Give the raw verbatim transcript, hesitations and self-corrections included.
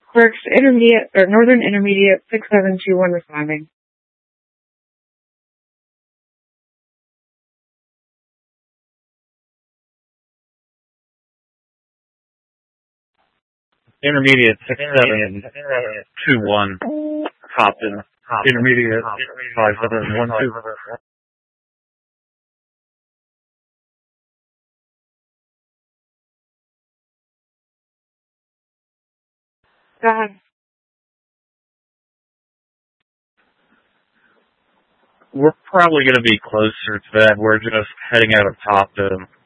Clerks, Intermediate, or Northern Intermediate, six seven two one responding. Intermediate, six seven two one, Compton. Intermediate, five seven one two. Go ahead. We're probably going to be closer to that. We're just heading out of Compton.